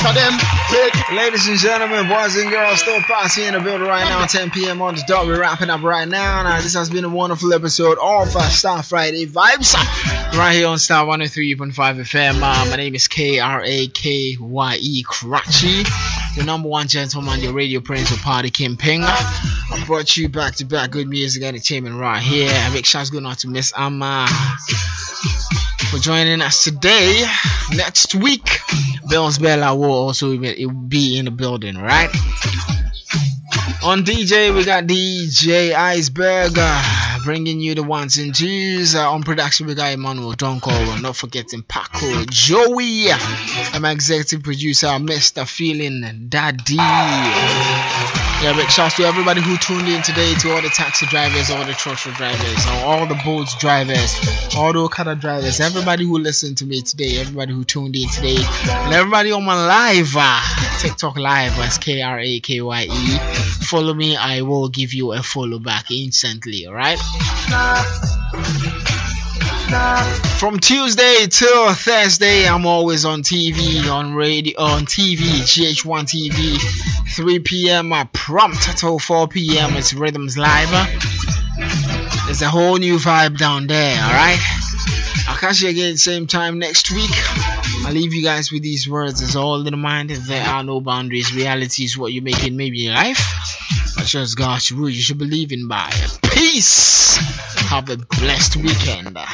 of them. Ladies and gentlemen, boys and girls, still partying in the building right now, 10 p.m. on the dot. We're wrapping up right now. Now, this has been a wonderful episode of Star Friday Vibes right here on Star 103.5 FM. My name is Krakye Karachi, the number one gentleman, the radio prince of Party Kingpin. I brought you back to back good music entertainment right here. A big shout's going out to Miss Amma for joining us today. Next week, Bells Bella will also be in the building, right? On DJ, we got DJ Iceberg bringing you the ones and twos. On production, we got Emmanuel Donko. Not forgetting Paco Joey. And my executive producer, Mr. Feeling Daddy. Yeah, big shouts to everybody who tuned in today, to all the taxi drivers, all the truck drivers, all the boats drivers, all the Okada drivers, everybody who listened to me today, everybody who tuned in today, and everybody on my live TikTok live as Krakye. Follow me, I will give you a follow back instantly, alright? From Tuesday till Thursday, I'm always on TV, on radio, on TV, GH1 TV, 3 p.m. Prompt till 4 p.m. It's Rhythms Live. There's a whole new vibe down there, alright? I'll catch you again same time next week. I'll leave you guys with these words. It's all in the mind. There are no boundaries. Reality is what you make it maybe in life. But just God's rule you should believe in by. Peace. Have a blessed weekend.